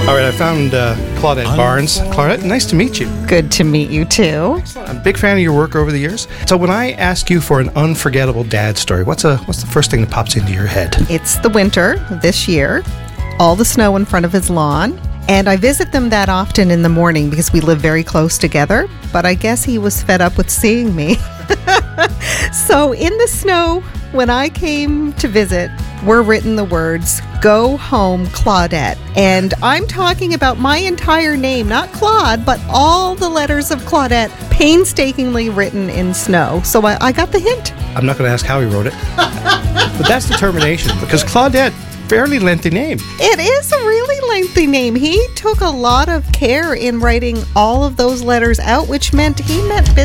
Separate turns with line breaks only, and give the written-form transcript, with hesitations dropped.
All right, I found Claudette Barnes. Claudette, nice to meet you.
Good to meet you, too.
Excellent. I'm a big fan of your work over the years. So when I ask you for an unforgettable dad story, what's the first thing that pops into your head?
It's the winter this year, all the snow in front of his lawn, and I visit them that often in the morning because we live very close together, but I guess he was fed up with seeing me. So in the snow, when I came to visit, were written the words, "Go home, Claudette." And I'm talking about my entire name, not Claude, but all the letters of Claudette painstakingly written in snow. So I got the hint.
I'm not going to ask how he wrote it, but that's determination, because Claudette, fairly lengthy name.
It is a really lengthy name. He took a lot of care in writing all of those letters out, which meant he meant business.